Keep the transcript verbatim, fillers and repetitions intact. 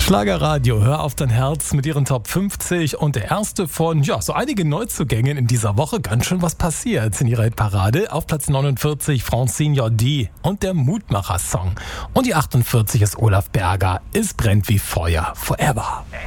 Schlagerradio, hör auf dein Herz mit ihren Top fünfzig und der erste von, ja, so einigen Neuzugängen in dieser Woche. Ganz schön was passiert in ihrer Hitparade. Auf Platz neunundvierzig Francine Jordi und der Mutmacher-Song. Und die achtundvierzig ist Olaf Berger, Es brennt wie Feuer, Forever.